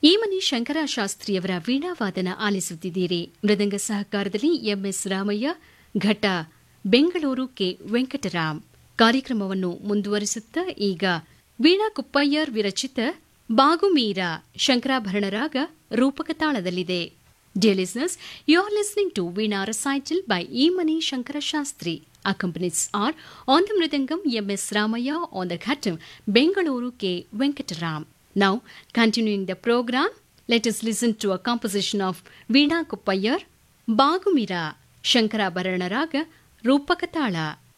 ಈ ಮನಿ ಶಂಕರಶಾಸ್ತ್ರಿಯವರ ವೀಣಾವಾದನ ಆಲಿಸುತ್ತಿದ್ದೀರಿ. ಮೃದಂಗ ಸಹಕಾರದಲ್ಲಿ ಎಂಎಸ್ ರಾಮಯ್ಯ, ಘಟ ಬೆಂಗಳೂರು ಕೆ ವೆಂಕಟರಾಮ್. ಕಾರ್ಯಕ್ರಮವನ್ನು ಮುಂದುವರಿಸುತ್ತಾ ಈಗ ವೀಣಾ ಕುಪ್ಪಯ್ಯರ್ ವಿರಚಿತ ಬಾಗುಮೀರಾ ಶಂಕರಾಭರಣ ರಾಗ ರೂಪಕ ತಾಳದಲ್ಲಿದೆ. Dear listeners, you are listening to Veena recital by E. Mani Shankara Shastri. Accompanies are on the Mridangam M.S. Ramaya, on the Ghatam Bengaluru K. Venkataram. Now, continuing the program, let us listen to a composition of Veena Kuppayar, Bagumira Shankarabharana Raga Rupakatala.